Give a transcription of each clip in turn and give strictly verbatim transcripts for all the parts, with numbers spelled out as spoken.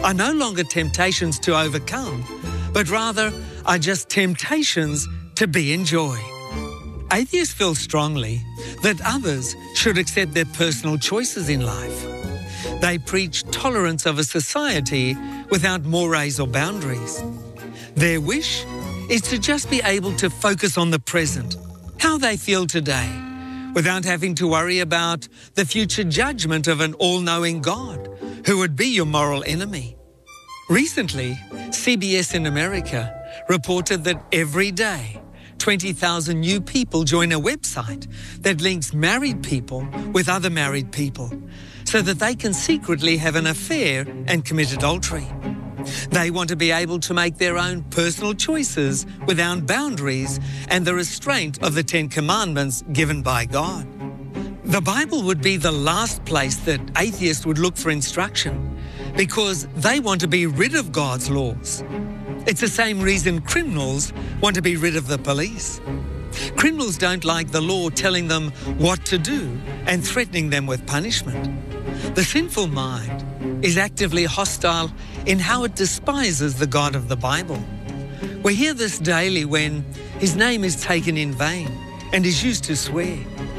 are no longer temptations to overcome, but rather are just temptations to be enjoyed. Atheists feel strongly that others should accept their personal choices in life. They preach tolerance of a society without mores or boundaries. Their wish is to just be able to focus on the present, how they feel today, without having to worry about the future judgment of an all-knowing God who would be your moral enemy. Recently, C B S in America reported that every day, twenty thousand new people join a website that links married people with other married people so that they can secretly have an affair and commit adultery. They want to be able to make their own personal choices without boundaries and the restraint of the Ten Commandments given by God. The Bible would be the last place that atheists would look for instruction because they want to be rid of God's laws. It's the same reason criminals want to be rid of the police. Criminals don't like the law telling them what to do and threatening them with punishment. The sinful mind is actively hostile in how it despises the God of the Bible. We hear this daily when His name is taken in vain and is used to swear.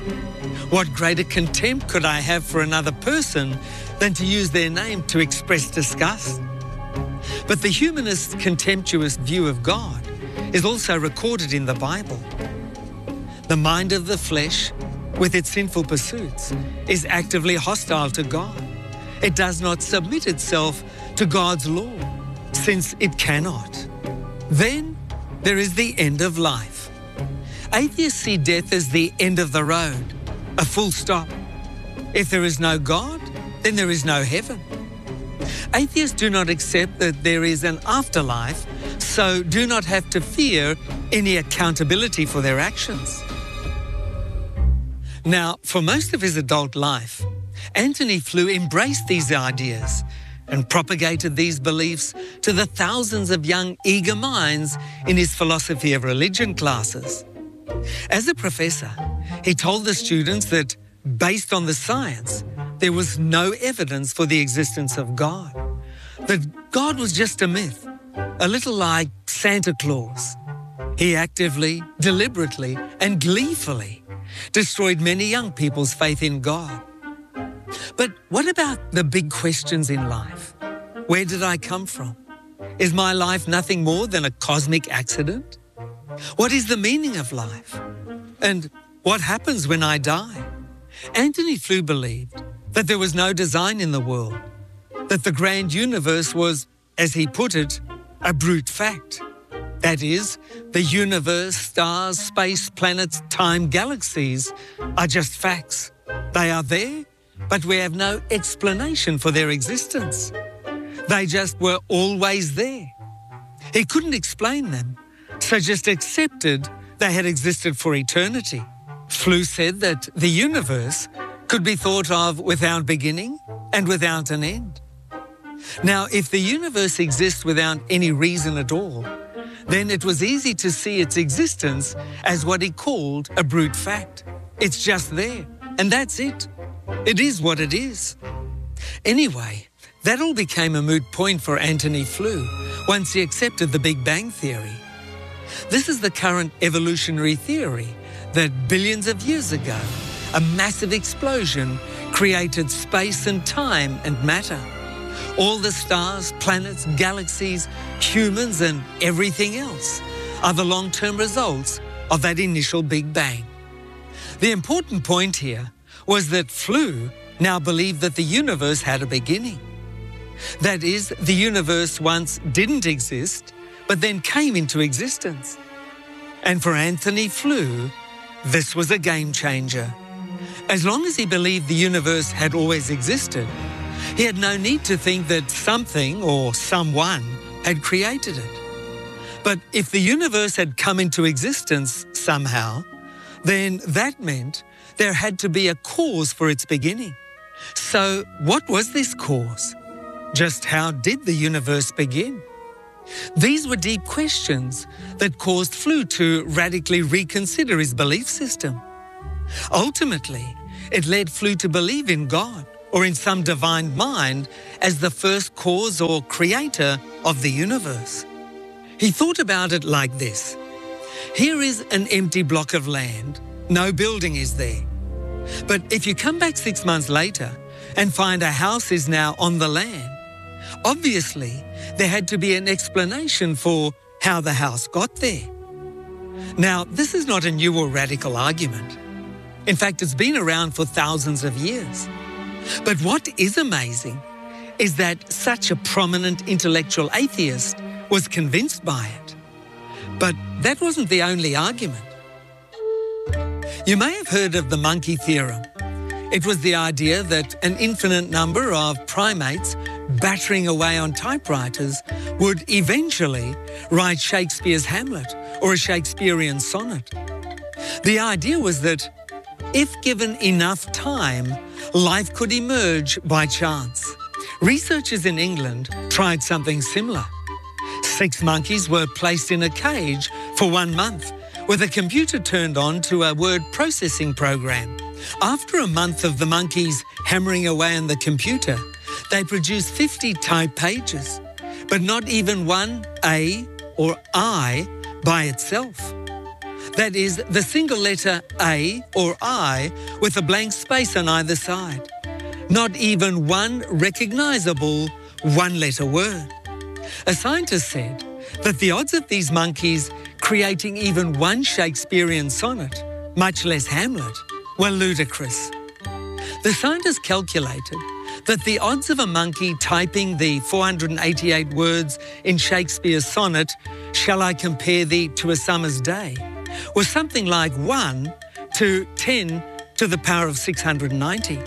What greater contempt could I have for another person than to use their name to express disgust? But the humanist's contemptuous view of God is also recorded in the Bible. The mind of the flesh, with its sinful pursuits, is actively hostile to God. It does not submit itself to God's law, since it cannot. Then there is the end of life. Atheists see death as the end of the road, a full stop. If there is no God, then there is no heaven. Atheists do not accept that there is an afterlife, so do not have to fear any accountability for their actions. Now, for most of his adult life, Antony Flew embraced these ideas and propagated these beliefs to the thousands of young, eager minds in his philosophy of religion classes. As a professor, he told the students that, based on the science, there was no evidence for the existence of God, that God was just a myth, a little like Santa Claus. He actively, deliberately, and gleefully destroyed many young people's faith in God. But what about the big questions in life? Where did I come from? Is my life nothing more than a cosmic accident? What is the meaning of life? And what happens when I die? Antony Flew believed that there was no design in the world, that the grand universe was, as he put it, a brute fact. That is, the universe, stars, space, planets, time, galaxies are just facts. They are there, but we have no explanation for their existence. They just were always there. He couldn't explain them, so just accepted they had existed for eternity. Flew said that the universe could be thought of without beginning and without an end. Now, if the universe exists without any reason at all, then it was easy to see its existence as what he called a brute fact. It's just there, and that's it. It is what it is. Anyway, that all became a moot point for Antony Flew once he accepted the Big Bang Theory. This is the current evolutionary theory that billions of years ago, a massive explosion created space and time and matter. All the stars, planets, galaxies, humans, and everything else are the long-term results of that initial Big Bang. The important point here was that Flew now believed that the universe had a beginning. That is, the universe once didn't exist, but then came into existence. And for Antony Flew, this was a game changer. As long as he believed the universe had always existed, he had no need to think that something or someone had created it. But if the universe had come into existence somehow, then that meant there had to be a cause for its beginning. So what was this cause? Just how did the universe begin? These were deep questions that caused Flew to radically reconsider his belief system. Ultimately, it led Flew to believe in God or in some divine mind as the first cause or creator of the universe. He thought about it like this. Here is an empty block of land. No building is there. But if you come back six months later and find a house is now on the land, obviously there had to be an explanation for how the house got there. Now, this is not a new or radical argument. In fact, it's been around for thousands of years. But what is amazing is that such a prominent intellectual atheist was convinced by it. But that wasn't the only argument. You may have heard of the monkey theorem. It was the idea that an infinite number of primates battering away on typewriters would eventually write Shakespeare's Hamlet or a Shakespearean sonnet. The idea was that if given enough time, life could emerge by chance. Researchers in England tried something similar. Six monkeys were placed in a cage for one month with a computer turned on to a word processing program. After a month of the monkeys hammering away on the computer, they produced fifty type pages, but not even one A or I by itself. That is, the single letter A or I with a blank space on either side. Not even one recognisable one-letter word. A scientist said that the odds of these monkeys creating even one Shakespearean sonnet, much less Hamlet, were ludicrous. The scientists calculated that the odds of a monkey typing the four hundred eighty-eight words in Shakespeare's sonnet, "Shall I compare thee to a summer's day?" was something like one to ten to the power of six hundred ninety.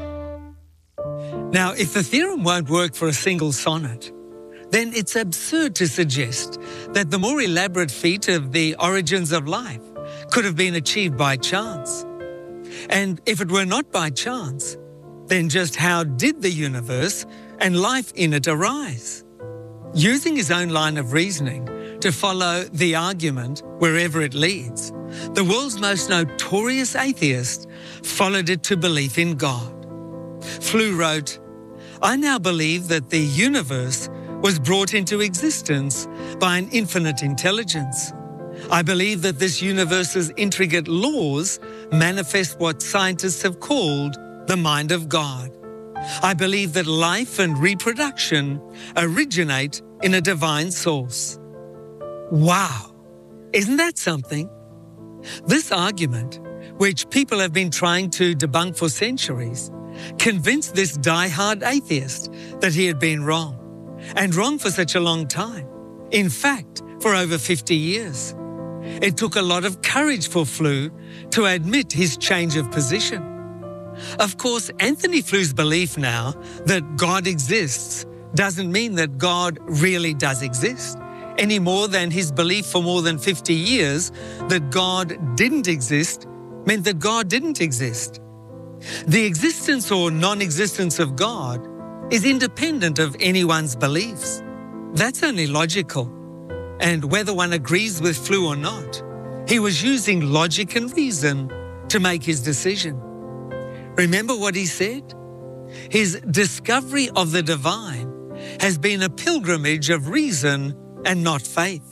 Now, if the theorem won't work for a single sonnet, then it's absurd to suggest that the more elaborate feat of the origins of life could have been achieved by chance. And if it were not by chance, then just how did the universe and life in it arise? Using his own line of reasoning to follow the argument wherever it leads, the world's most notorious atheist followed it to belief in God. Flew wrote, "I now believe that the universe was brought into existence by an infinite intelligence. I believe that this universe's intricate laws manifest what scientists have called the mind of God. I believe that life and reproduction originate in a divine source." Wow! Isn't that something? This argument, which people have been trying to debunk for centuries, convinced this die-hard atheist that he had been wrong, and wrong for such a long time. In fact, for over fifty years. It took a lot of courage for Flew to admit his change of position. Of course, Anthony Flew's belief now that God exists doesn't mean that God really does exist, any more than his belief for more than fifty years that God didn't exist meant that God didn't exist. The existence or non-existence of God is independent of anyone's beliefs. That's only logical. And whether one agrees with Flew or not, he was using logic and reason to make his decision. Remember what he said? His discovery of the divine has been a pilgrimage of reason and not faith.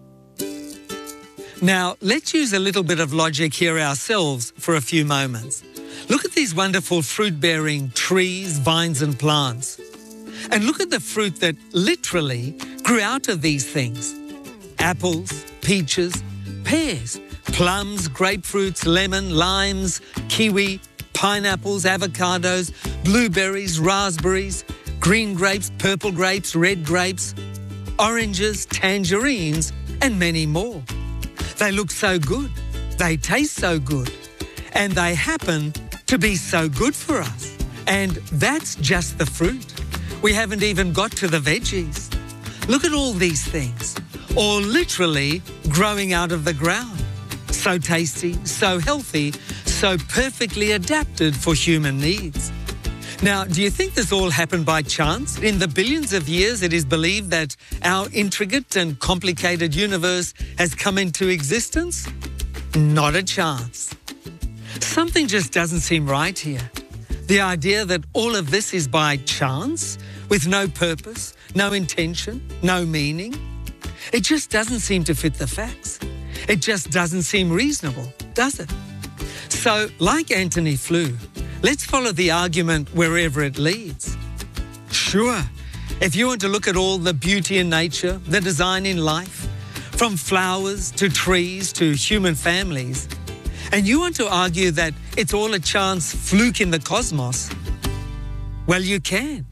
Now, let's use a little bit of logic here ourselves for a few moments. Look at these wonderful fruit-bearing trees, vines and plants. And look at the fruit that literally grew out of these things. Apples, peaches, pears, plums, grapefruits, lemon, limes, kiwi, pineapples, avocados, blueberries, raspberries, green grapes, purple grapes, red grapes, oranges, tangerines, and many more. They look so good, they taste so good, and they happen to be so good for us. And that's just the fruit. We haven't even got to the veggies. Look at all these things, all literally growing out of the ground. So tasty, so healthy, so perfectly adapted for human needs. Now, do you think this all happened by chance? In the billions of years it is believed that our intricate and complicated universe has come into existence? Not a chance. Something just doesn't seem right here. The idea that all of this is by chance, with no purpose, no intention, no meaning, it just doesn't seem to fit the facts. It just doesn't seem reasonable, does it? So, like Antony Flew, let's follow the argument wherever it leads. Sure, if you want to look at all the beauty in nature, the design in life, from flowers to trees to human families, and you want to argue that it's all a chance fluke in the cosmos, well, you can.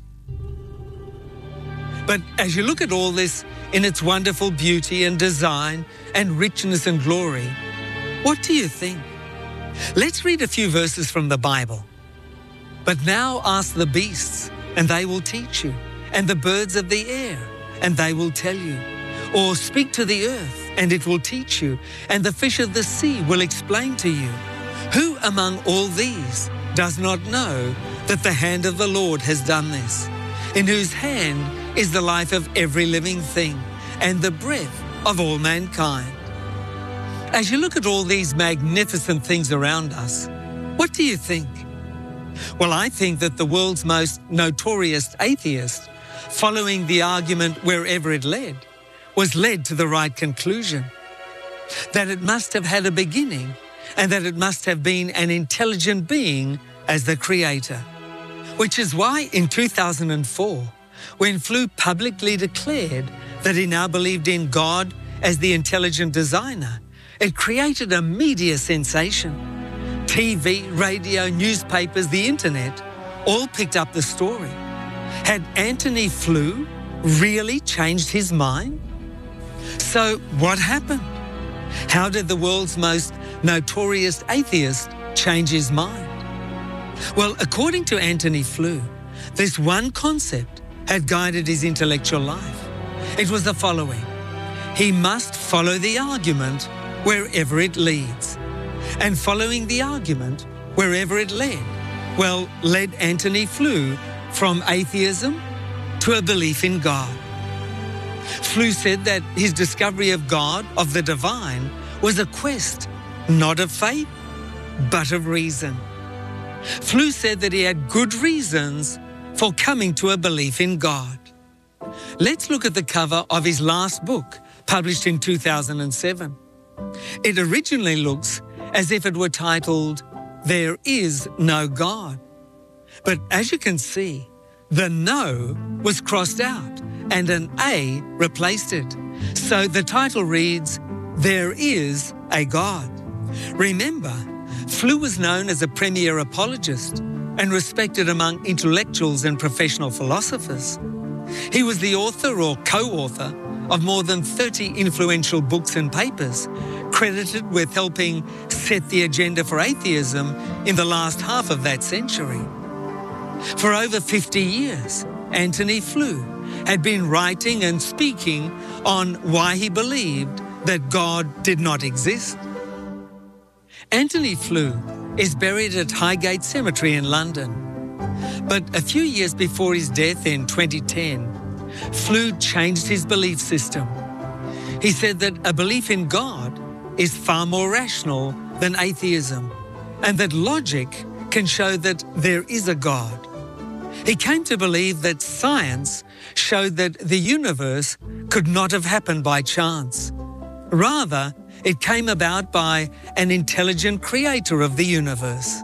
But as you look at all this in its wonderful beauty and design and richness and glory, what do you think? Let's read a few verses from the Bible. But now ask the beasts, and they will teach you, and the birds of the air, and they will tell you. Or speak to the earth, and it will teach you, and the fish of the sea will explain to you. Who among all these does not know that the hand of the Lord has done this, in whose hand is the life of every living thing, and the breath of all mankind? As you look at all these magnificent things around us, what do you think? Well, I think that the world's most notorious atheist, following the argument wherever it led, was led to the right conclusion. That it must have had a beginning, and that it must have been an intelligent being as the creator. Which is why in two thousand four, when Flew publicly declared that he now believed in God as the intelligent designer, it created a media sensation. T V, radio, newspapers, the internet all picked up the story. Had Antony Flew really changed his mind? So what happened? How did the world's most notorious atheist change his mind? Well, according to Antony Flew, this one concept had guided his intellectual life. It was the following: he must follow the argument wherever it leads. And following the argument wherever it led, well, led Antony Flew from atheism to a belief in God. Flew said that his discovery of God, of the divine, was a quest, not of faith, but of reason. Flew said that he had good reasons for coming to a belief in God. Let's look at the cover of his last book, published in two thousand seven. It originally looks as if it were titled, There Is No God. But as you can see, the no was crossed out and an A replaced it. So the title reads, There Is a God. Remember, Flew was known as a premier apologist and respected among intellectuals and professional philosophers. He was the author or co-author of more than thirty influential books and papers, credited with helping set the agenda for atheism in the last half of that century. For over fifty years, Antony Flew had been writing and speaking on why he believed that God did not exist. Antony Flew is buried at Highgate Cemetery in London. But a few years before his death in twenty ten, Flew changed his belief system. He said that a belief in God is far more rational than atheism, and that logic can show that there is a God. He came to believe that science showed that the universe could not have happened by chance. Rather, it came about by an intelligent creator of the universe.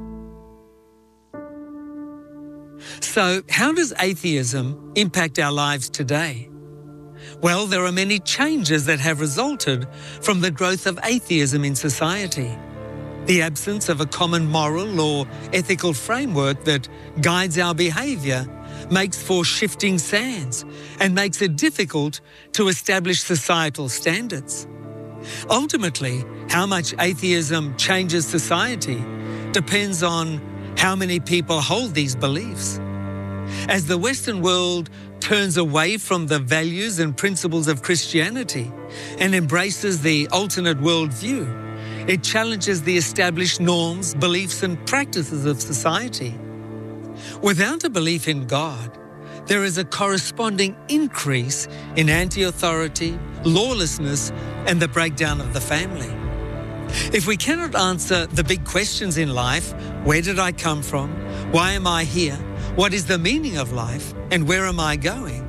So, how does atheism impact our lives today? Well, there are many changes that have resulted from the growth of atheism in society. The absence of a common moral or ethical framework that guides our behaviour makes for shifting sands and makes it difficult to establish societal standards. Ultimately, how much atheism changes society depends on how many people hold these beliefs. As the Western world turns away from the values and principles of Christianity and embraces the alternate worldview, it challenges the established norms, beliefs and practices of society. Without a belief in God, there is a corresponding increase in anti-authority, lawlessness and the breakdown of the family. If we cannot answer the big questions in life, where did I come from? Why am I here? What is the meaning of life? And where am I going?